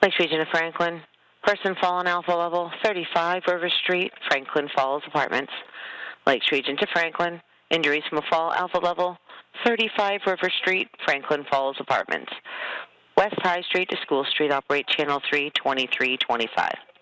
Lakes Region of Franklin. Person fallen alpha level 35 River Street, Franklin Falls Apartments. Lakes Region to Franklin. Injuries from a fall alpha level 35 River Street, Franklin Falls Apartments. West High Street to School Street, operate channel 32325.